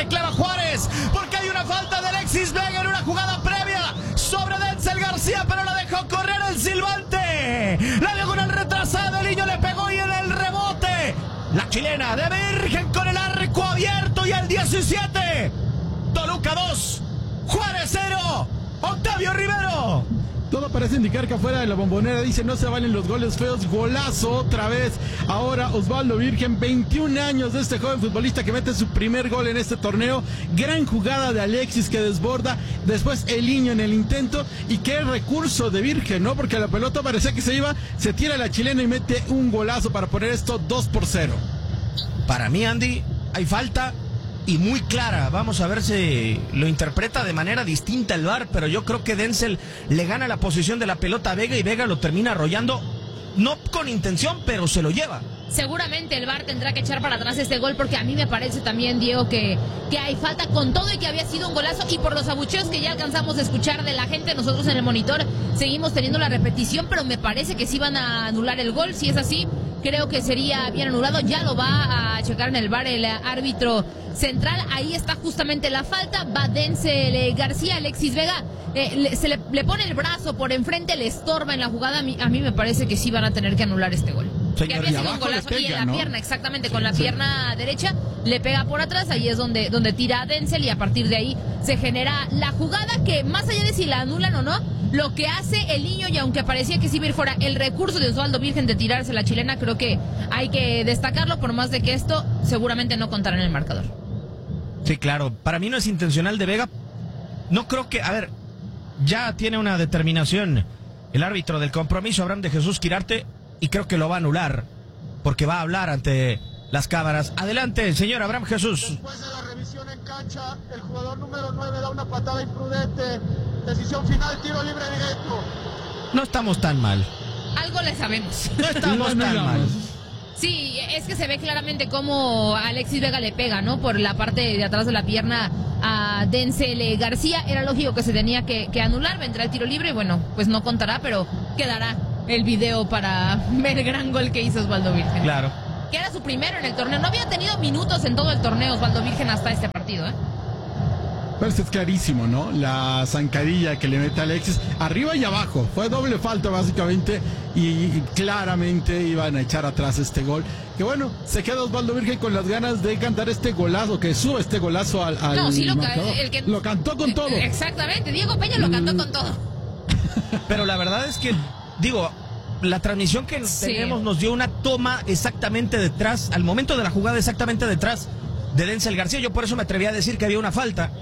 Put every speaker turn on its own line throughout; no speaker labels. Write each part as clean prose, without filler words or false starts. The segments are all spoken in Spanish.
reclama Juárez, porque hay una falta de Alexis Vega en una jugada previa sobre Denzel García, pero la dejó correr el silbante. La diagonal retrasada, el niño le pegó y en el rebote la chilena de Virgen con el arco abierto y al 17. Toluca 2, Juárez 0. Octavio Rivero.
Todo parece indicar que afuera de la Bombonera dice no se valen los goles feos. Golazo otra vez. Ahora Osvaldo Virgen, 21 años de este joven futbolista que mete su primer gol en este torneo. Gran jugada de Alexis que desborda. Después el niño en el intento. Y qué recurso de Virgen, ¿no? Porque la pelota parecía que se iba. Se tira la chilena y mete un golazo para poner esto 2-0.
Para mí, Andy, hay falta. Y muy clara, vamos a ver si lo interpreta de manera distinta el VAR, pero yo creo que Denzel le gana la posición de la pelota a Vega y Vega lo termina arrollando, no con intención, pero se lo lleva.
Seguramente el VAR tendrá que echar para atrás este gol porque a mí me parece también, Diego, que hay falta con todo y que había sido un golazo, y por los abucheos que ya alcanzamos a escuchar de la gente, nosotros en el monitor seguimos teniendo la repetición, pero me parece que sí van a anular el gol. Si es así, creo que sería bien anulado. Ya lo va a checar en el VAR el árbitro central. Ahí está justamente la falta. Va Denzel García. Alexis Vega le pone el brazo por enfrente, le estorba en la jugada. A mí me parece que sí van a tener que anular este gol. Que había sido un golazo pega, y en la, ¿no?, pierna, exactamente, sí, con la pierna derecha le pega por atrás. Ahí es donde tira a Denzel y a partir de ahí se genera la jugada que, más allá de si la anulan o no, lo que hace el niño, y aunque parecía que sí iba fuera, el recurso de Osvaldo Virgen de tirarse la chilena, creo que hay que destacarlo, por más de que esto seguramente no contará en el marcador.
Sí, claro, para mí no es intencional de Vega. No creo que, a ver, ya tiene una determinación el árbitro del compromiso, Abraham de Jesús Quirarte, y creo que lo va a anular, porque va a hablar ante las cámaras. Adelante, señor Abraham Jesús.
Después de la revisión en cancha, el jugador número 9 da una patada imprudente. Decisión final, tiro libre directo.
No estamos tan mal.
Algo le sabemos.
No estamos tan mal.
Sí, es que se ve claramente cómo Alexis Vega le pega, ¿no? Por la parte de atrás de la pierna a Denzel García. Era lógico que se tenía que anular. Vendrá el tiro libre y bueno, pues no contará, pero quedará el video para ver el gran gol que hizo Osvaldo Virgen.
Claro.
Que era su primero en el torneo. No había tenido minutos en todo el torneo Osvaldo Virgen hasta este partido, ¿eh?
Pero es clarísimo, ¿no? La zancadilla que le mete a Alexis, arriba y abajo. Fue doble falta, básicamente, y claramente iban a echar atrás este gol. Que bueno, se queda Osvaldo Virgen con las ganas de cantar este golazo, que sube este golazo al
no, sí
lo cantó con todo.
Exactamente, Diego Peña lo cantó con todo.
Pero la verdad es que, digo, la transmisión que tenemos nos dio una toma exactamente detrás, al momento de la jugada exactamente detrás de Denzel García. Yo por eso me atreví a decir que había una falta.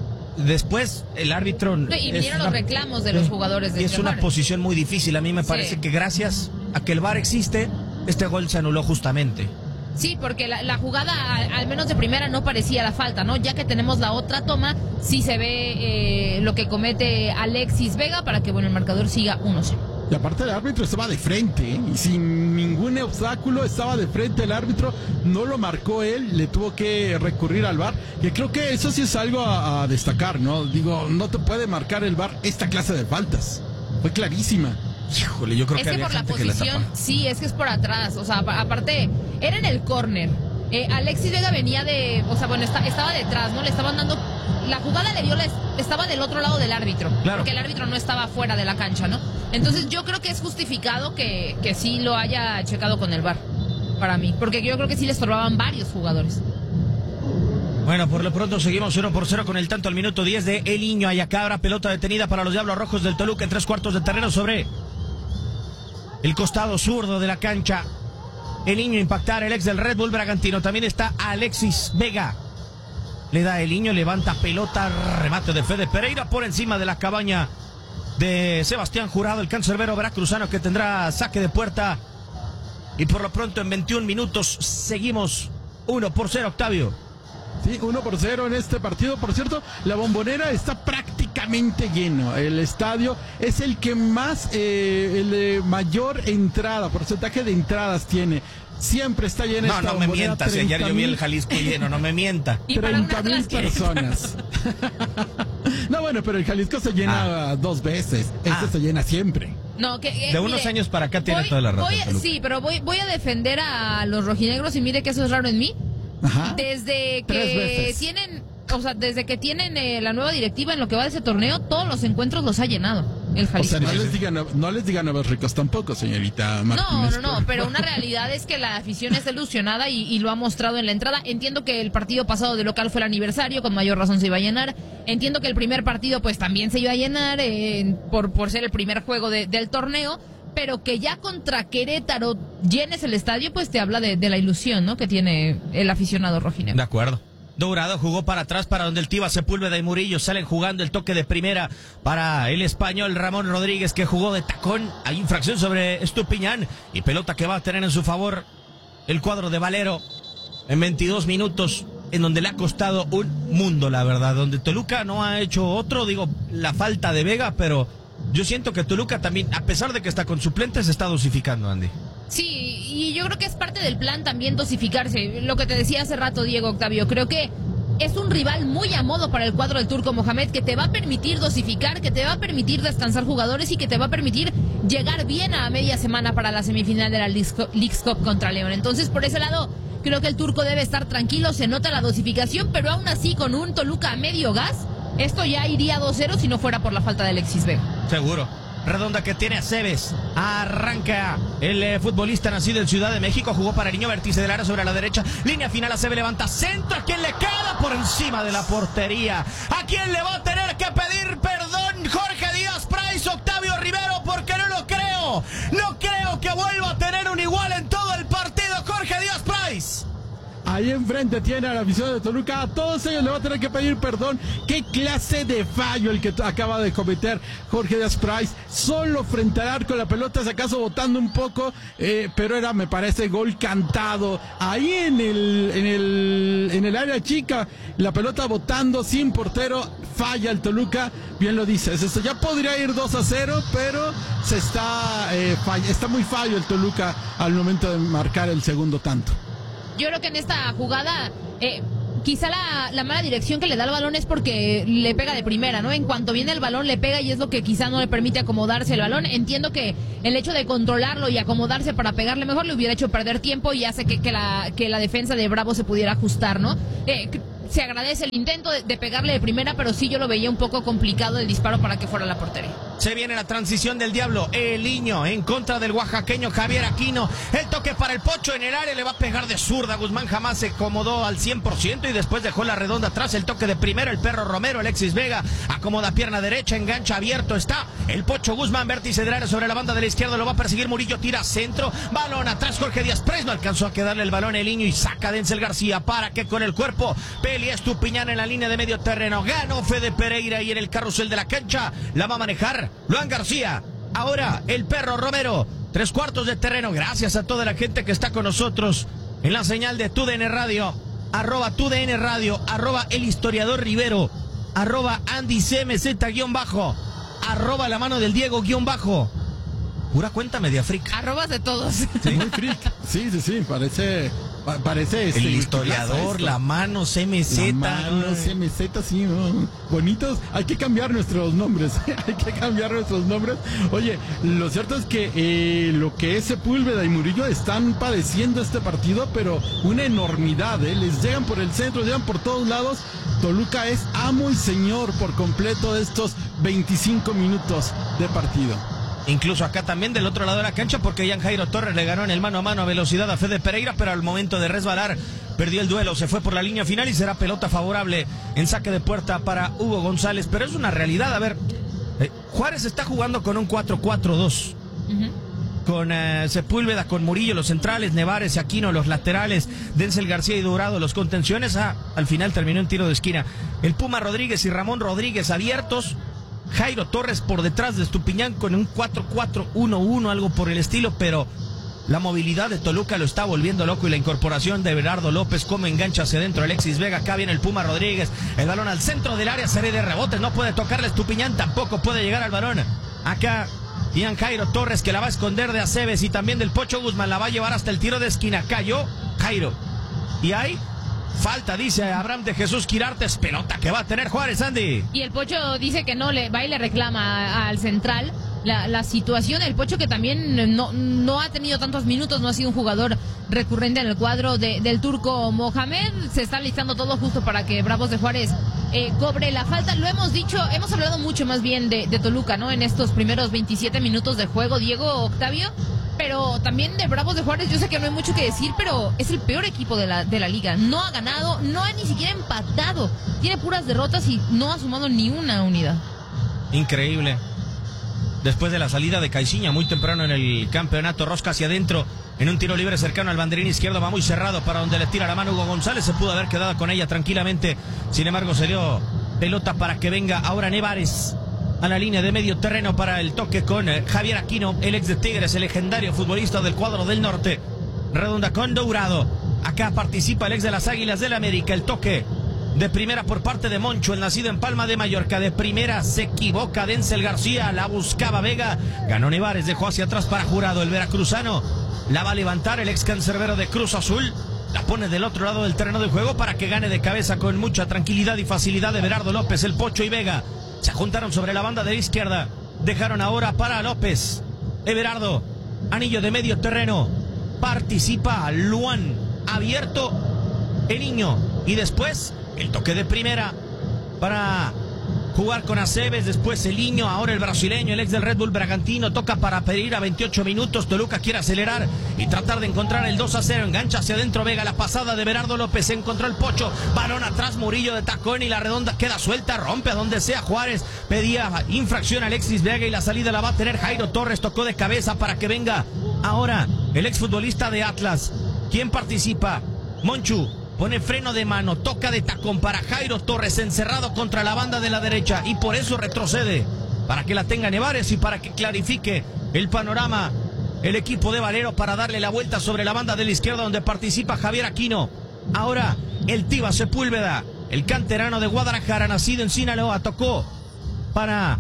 Después el árbitro...
Y vinieron los reclamos de los jugadores de
y es una
Juárez.
posición muy difícil. A mí me parece que gracias a que el VAR existe, este gol se anuló justamente.
Sí, porque la jugada, al menos de primera, no parecía la falta, ¿no? Ya que tenemos la otra toma, sí se ve lo que comete Alexis Vega para que, bueno, el marcador siga 1-0.
Y aparte el árbitro estaba de frente, ¿eh? Y sin ningún obstáculo estaba de frente el árbitro, no lo marcó él, le tuvo que recurrir al VAR, y creo que eso sí es algo a destacar, ¿no? Digo, no te puede marcar el VAR esta clase de faltas, fue clarísima.
Híjole, yo creo
es
que había
por la
gente que la
posición,
tapa.
sí, es que es por atrás, o sea, aparte, era en el córner. Alexis Vega venía de, o sea, bueno, estaba detrás, ¿no? Le estaban dando, la jugada le dio, estaba del otro lado del árbitro, claro, porque el árbitro no estaba fuera de la cancha, ¿no? Entonces yo creo que es justificado que sí lo haya checado con el VAR, para mí, porque yo creo que sí le estorbaban varios jugadores.
Bueno, por lo pronto seguimos 1-0 con el tanto al minuto 10 de El Niño Ayacabra, pelota detenida para los Diablos Rojos del Toluca en 3/4 de terreno sobre el costado zurdo de la cancha. El Niño impactar, el ex del Red Bull Bragantino. También está Alexis Vega. Le da El Niño, levanta pelota, remate de Fede Pereira por encima de la cabaña de Sebastián Jurado, el cancerbero veracruzano, que tendrá saque de puerta. Y por lo pronto en 21 minutos seguimos 1-0, Octavio.
Sí, 1-0 en este partido. Por cierto, la Bombonera está prácticamente lleno. El estadio es el que más, el de mayor entrada, porcentaje de entradas tiene. Siempre está llena esta
No me mientas, ayer yo vi el Jalisco lleno, no me mienta.
30,000 personas. No, bueno, pero el Jalisco se llena 2 veces. Se llena siempre.
No, que,
de unos años para acá tiene toda la razón.
Sí, pero voy a defender a los rojinegros y mire que eso es raro en mí.
Ajá.
Desde que tienen o sea, desde que tienen la nueva directiva en lo que va de ese torneo, todos los encuentros los ha llenado el Jalisco.
O sea, no les digan nuevos ricos tampoco, señorita Martínez.
No, pero una realidad es que la afición está ilusionada y lo ha mostrado en la entrada. Entiendo que el partido pasado de local fue el aniversario, con mayor razón se iba a llenar. Entiendo que el primer partido pues también se iba a llenar por ser el primer juego del torneo. Pero que ya contra Querétaro llenes el estadio, pues te habla de la ilusión, ¿no?, que tiene el aficionado rojinegro.
De acuerdo. Dorado jugó para atrás para donde el Tiva Sepúlveda y Murillo salen jugando el toque de primera para el español Ramón Rodríguez, que jugó de tacón. Hay infracción sobre Estupiñán y pelota que va a tener en su favor el cuadro de Valero en 22 minutos, en donde le ha costado un mundo, la verdad. Donde Toluca no ha hecho otro, la falta de Vega, pero yo siento que Toluca también, a pesar de que está con suplentes, se está dosificando, Andy.
Sí, y yo creo que es parte del plan también dosificarse. Lo que te decía hace rato, Diego Octavio, creo que es un rival muy a modo para el cuadro del Turco Mohamed, que te va a permitir dosificar, que te va a permitir descansar jugadores y que te va a permitir llegar bien a media semana para la semifinal de la Leagues Cup contra León. Entonces, por ese lado, creo que el Turco debe estar tranquilo, se nota la dosificación, pero aún así con un Toluca a medio gas, esto ya iría 2-0 si no fuera por la falta de Alexis Vega.
Seguro. Redonda que tiene a Cebes. Arranca el futbolista nacido en Ciudad de México. Jugó para Niño, vértice del área sobre la derecha. Línea final, a Cebes levanta centro. ¿A quién le queda por encima de la portería? ¿A quién le va a tener que pedir perdón Jorge Díaz Price, Octavio Rivero? Porque no lo creo. No creo que vuelva a tener un igual en todo el partido Jorge Díaz Price.
Ahí enfrente tiene a la afición de Toluca. A todos ellos le va a tener que pedir perdón. Qué clase de fallo el que acaba de cometer Jorge Díaz Price. Solo frente al arco, la pelota, si acaso botando un poco, pero era, me parece, gol cantado. Ahí en el área chica, la pelota botando sin portero. Falla el Toluca. Bien lo dices, esto ya podría ir 2-0, pero está muy fallo el Toluca al momento de marcar el segundo tanto.
Yo creo que en esta jugada, quizá la mala dirección que le da el balón es porque le pega de primera, ¿no? En cuanto viene el balón le pega y es lo que quizá no le permite acomodarse el balón. Entiendo que el hecho de controlarlo y acomodarse para pegarle mejor le hubiera hecho perder tiempo y hace que la defensa de Bravo se pudiera ajustar, ¿no? Se agradece el intento de pegarle de primera, pero sí yo lo veía un poco complicado el disparo para que fuera la portería.
Se viene la transición del Diablo, el Niño en contra del oaxaqueño Javier Aquino. El toque para el Pocho en el área, le va a pegar de zurda. Guzmán jamás se acomodó al 100% y después dejó la redonda atrás. El toque de primera, el Perro Romero, Alexis Vega acomoda pierna derecha, engancha, abierto está el Pocho Guzmán, vértice del área sobre la banda de la izquierda, lo va a perseguir Murillo, tira centro, balón atrás, Jorge Díaz Price no alcanzó a quedarle el balón el Niño y saca Denzel García para que con el cuerpo pelea Estupiñán en la línea de medio terreno. Ganó Fede Pereira y en el carrusel de la cancha la va a manejar Luan García. Ahora el Perro Romero, 3/4 de terreno. Gracias a toda la gente que está con nosotros en la señal de TUDN Radio, @TUDN Radio, @El Historiador Rivero, @AndyCMZ_, @La Mano del Diego_. Pura cuenta media freak.
Arrobas de todos.
Sí, muy freak. Sí, parece
el historiador, la mano CMZ.
La mano CMZ, sí, ¿no? Bonitos. Hay que cambiar nuestros nombres. Oye, lo cierto es que lo que es Sepúlveda y Murillo están padeciendo este partido, pero una enormidad, les llegan por el centro, llegan por todos lados. Toluca es amo y señor por completo de estos 25 minutos de partido.
Incluso acá también del otro lado de la cancha, porque Jan Jairo Torres le ganó en el mano a mano a velocidad a Fede Pereira, pero al momento de resbalar perdió el duelo, se fue por la línea final y será pelota favorable en saque de puerta para Hugo González. Pero es una realidad, a ver, Juárez está jugando con un 4-4-2. Con Sepúlveda, con Murillo los centrales, Nevares y Aquino los laterales, Denzel García y Dorado los contenciones. Al final terminó en tiro de esquina. El Puma Rodríguez y Ramón Rodríguez abiertos. Jairo Torres por detrás de Estupiñán con un 4-4-1-1, algo por el estilo, pero la movilidad de Toluca lo está volviendo loco y la incorporación de Berardo López, como engancha hacia adentro Alexis Vega. Acá viene el Puma Rodríguez, el balón al centro del área, serie de rebotes, no puede tocarle Estupiñán, tampoco puede llegar al balón. Acá Ian Jairo Torres, que la va a esconder de Aceves y también del Pocho Guzmán, la va a llevar hasta el tiro de esquina. Cayó Jairo y hay falta, dice Abraham de Jesús Quirartes. Pelota que va a tener Juárez, Andy.
Y el Pocho dice que no, va y le reclama al central. la situación. El Pocho, que también no ha tenido tantos minutos, no ha sido un jugador recurrente en el cuadro del turco Mohamed. Se está listando todo justo para que Bravos de Juárez cobre la falta. Lo hemos dicho, hemos hablado mucho más bien de Toluca, ¿no? En estos primeros 27 minutos de juego, Diego, Octavio. Pero también de Bravos de Juárez, yo sé que no hay mucho que decir, pero es el peor equipo de la liga. No ha ganado, no ha ni siquiera empatado. Tiene puras derrotas y no ha sumado ni una unidad.
Increíble. Después de la salida de Caixinha muy temprano en el campeonato, rosca hacia adentro, en un tiro libre cercano al banderín izquierdo, va muy cerrado para donde le tira la mano Hugo González, se pudo haber quedado con ella tranquilamente, sin embargo se dio pelota para que venga ahora Nevares a la línea de medio terreno para el toque con Javier Aquino, el ex de Tigres, el legendario futbolista del cuadro del norte, redonda con Dourado, acá participa el ex de las Águilas del América, el toque de primera por parte de Moncho, el nacido en Palma de Mallorca. De primera se equivoca Denzel García, la buscaba Vega, ganó Nevares, dejó hacia atrás para Jurado, el veracruzano la va a levantar el ex cancerbero de Cruz Azul, la pone del otro lado del terreno de juego para que gane de cabeza con mucha tranquilidad y facilidad Everardo López. El Pocho y Vega se juntaron sobre la banda de la izquierda, dejaron ahora para López. Everardo, anillo de medio terreno, participa Luan, abierto el niño, y después el toque de primera para jugar con Aceves, después el niño, ahora el brasileño, el ex del Red Bull Bragantino, toca para pedir a 28 minutos, Toluca quiere acelerar y tratar de encontrar el 2-0, engancha hacia adentro Vega, la pasada de Everardo López, encontró el Pocho, balón atrás, Murillo de tacón y la redonda queda suelta, rompe a donde sea Juárez, pedía infracción Alexis Vega y la salida la va a tener Jairo Torres, tocó de cabeza para que venga ahora el exfutbolista de Atlas. ¿Quién participa? Monchu. Pone freno de mano, toca de tacón para Jairo Torres, encerrado contra la banda de la derecha, y por eso retrocede, para que la tenga Nevares y para que clarifique el panorama el equipo de Valero para darle la vuelta sobre la banda de la izquierda donde participa Javier Aquino. Ahora el Tiva Sepúlveda, el canterano de Guadalajara, nacido en Sinaloa, tocó para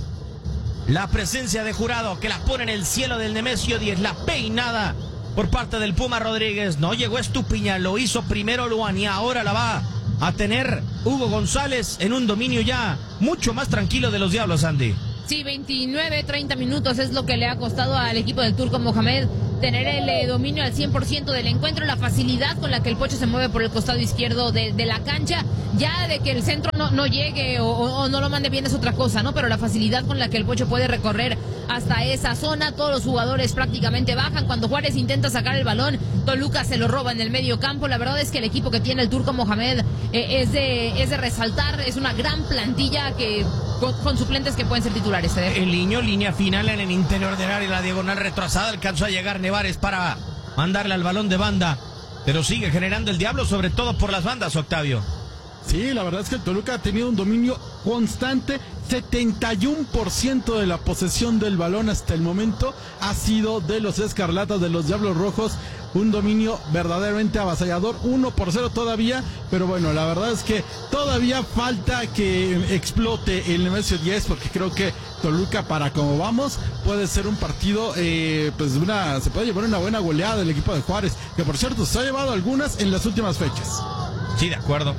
la presencia de Jurado, que la pone en el cielo del Nemesio 10, la peinada por parte del Puma Rodríguez, no llegó Estupiña, lo hizo primero Luan y ahora la va a tener Hugo González en un dominio ya mucho más tranquilo de los Diablos, Andy.
Sí, 29, 30 minutos es lo que le ha costado al equipo del turco Mohamed tener el dominio al 100% del encuentro, la facilidad con la que el Pocho se mueve por el costado izquierdo de la cancha, ya de que el centro no llegue o no lo mande bien es otra cosa, ¿no? Pero la facilidad con la que el Pocho puede recorrer hasta esa zona, todos los jugadores prácticamente bajan, cuando Juárez intenta sacar el balón, Toluca se lo roba en el medio campo. La verdad es que el equipo que tiene el turco Mohamed es de resaltar, es una gran plantilla que con suplentes que pueden ser titulares.
El niño, línea final en el interior del área, la diagonal retrasada, alcanzó a llegar Nevares para mandarle al balón de banda, pero sigue generando el Diablo, sobre todo por las bandas, Octavio.
Sí, la verdad es que el Toluca ha tenido un dominio constante, 71% de la posesión del balón hasta el momento ha sido de los Escarlatas, de los Diablos Rojos, un dominio verdaderamente avasallador, 1-0 todavía, pero bueno, la verdad es que todavía falta que explote el Nemesio 10, porque creo que Toluca, para como vamos, puede ser un partido, pues se puede llevar una buena goleada del equipo de Juárez, que por cierto se ha llevado algunas en las últimas fechas.
Sí, de acuerdo.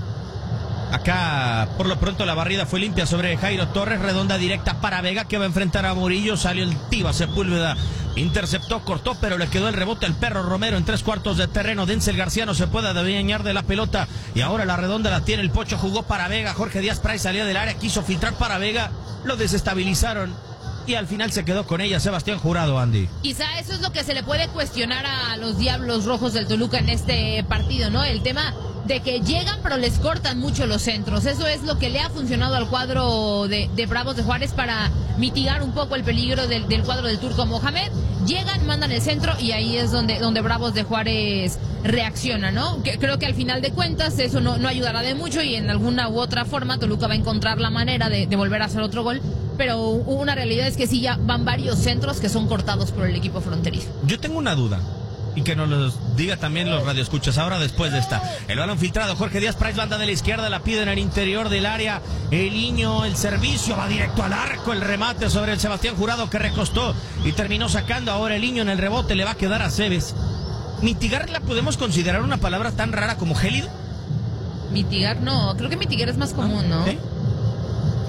Acá, por lo pronto, la barrida fue limpia sobre Jairo Torres, redonda directa para Vega, que va a enfrentar a Murillo, salió el Tiva Sepúlveda, interceptó, cortó, pero le quedó el rebote al Perro Romero en 3/4 de terreno. Denzel García no se puede adueñar de la pelota, y ahora la redonda la tiene el Pocho, jugó para Vega, Jorge Díaz Price salía del área, quiso filtrar para Vega, lo desestabilizaron, y al final se quedó con ella Sebastián Jurado, Andy.
Quizá eso es lo que se le puede cuestionar a los Diablos Rojos del Toluca en este partido, ¿no? El tema de que llegan pero les cortan mucho los centros. Eso es lo que le ha funcionado al cuadro de Bravos de Juárez para mitigar un poco el peligro del cuadro del turco Mohamed. Llegan, mandan el centro y ahí es donde Bravos de Juárez reacciona, ¿no? Creo que al final de cuentas eso no ayudará de mucho y en alguna u otra forma Toluca va a encontrar la manera de volver a hacer otro gol, pero una realidad es que sí, ya van varios centros que son cortados por el equipo fronterizo.
Yo tengo una duda, y que nos los diga también los radioescuchas ahora después de esta. El balón filtrado, Jorge Díaz Price, banda de la izquierda, la pide en el interior del área. El niño, el servicio, va directo al arco, el remate sobre el Sebastián Jurado que recostó y terminó sacando ahora el niño en el rebote, le va a quedar a Aceves. ¿Mitigar la podemos considerar una palabra tan rara como gélido?
Mitigar no, creo que mitigar es más común, ¿no?
¿Sí?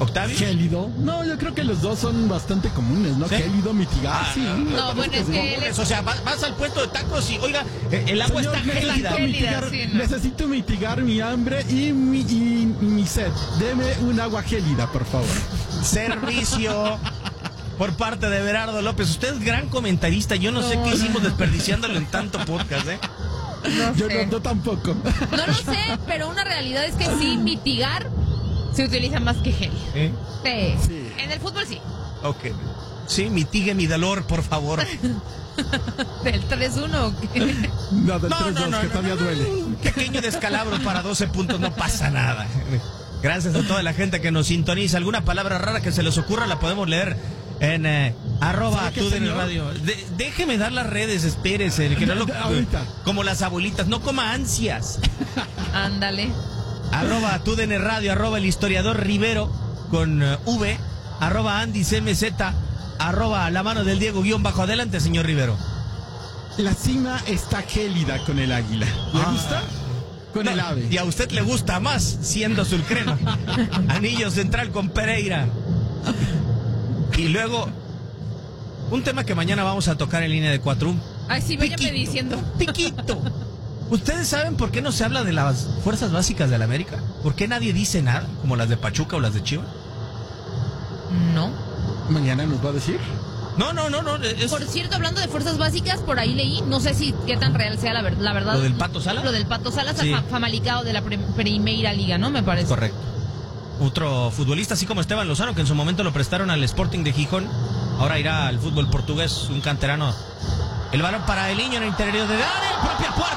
¿Octavio?
Gélido. No, yo creo que los dos son bastante comunes, ¿no?
¿Sí?
Gélido, mitigar, sí.
No, bueno, es que él es...
O sea, vas al puesto de tacos y, oiga, el agua
Señor,
está gélida.
Sí, no.
Necesito mitigar mi hambre y mi sed. Deme un agua gélida, por favor.
Servicio por parte de Berardo López. Usted es gran comentarista. Yo no sé qué hicimos desperdiciándolo en tanto podcast, ¿eh?
No
Yo
sé.
no tampoco.
No lo sé, pero una realidad es que sí, mitigar se utiliza más que gel.
¿Eh?
Sí.
Sí.
En el fútbol sí.
Ok. Sí, mitigue mi dolor, por favor.
¿Del 3-1 o qué?
No, del 3-2, que todavía duele.
Un pequeño descalabro para 12 puntos, no pasa nada. Gracias a toda la gente que nos sintoniza. Alguna palabra rara que se les ocurra la podemos leer en arroba
¿Sabe qué,
TUDN
señor?
Radio. Déjeme dar las redes, espérese. Que no lo,
Ahorita.
como las abuelitas, no coma ansias.
Ándale.
Arroba TUDN Radio, arroba el historiador Rivero con V, arroba Andy CMZ, arroba la mano del Diego _ adelante, señor Rivero.
La cima está gélida con el águila. ¿Le gusta? Con el ave.
Y a usted le gusta más, siendo Sulcrema. Anillo Central con Pereira. Y luego, un tema que mañana vamos a tocar en línea de 4.
Ay, sí, váyame diciendo.
Piquito. ¿Ustedes saben por qué no se habla de las fuerzas básicas de la América? ¿Por qué nadie dice nada? Como las de Pachuca o las de Chivas.
No.
Mañana nos va a decir.
No.
Por cierto, hablando de fuerzas básicas, por ahí leí, no sé si qué tan real sea la verdad.
¿Lo del Pato Salas?
Lo del Pato Salas,
Sí.
famalicado de la Primeira Liga, ¿no? Me parece.
Correcto. Otro futbolista, así como Esteban Lozano, que en su momento lo prestaron al Sporting de Gijón, ahora irá al fútbol portugués, un canterano. El balón para el niño en el interior de área, propia puerta.